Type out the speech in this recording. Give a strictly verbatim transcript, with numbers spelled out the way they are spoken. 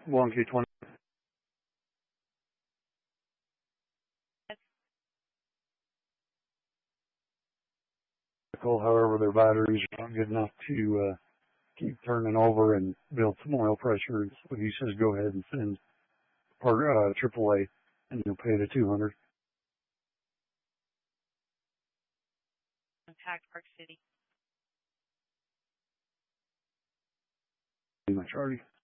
one K twenty. However, their batteries are not good enough to uh, keep turning over and build some oil pressure. So he says go ahead and send part uh, triple A, and you'll pay the two hundred. Contact Park City. My Charlie.